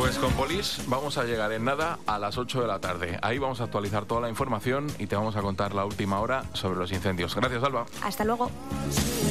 Pues con Polis vamos a llegar en nada a las 8 de la tarde. Ahí vamos a actualizar toda la información y te vamos a contar la última hora sobre los incendios. Gracias, Alba. Hasta luego.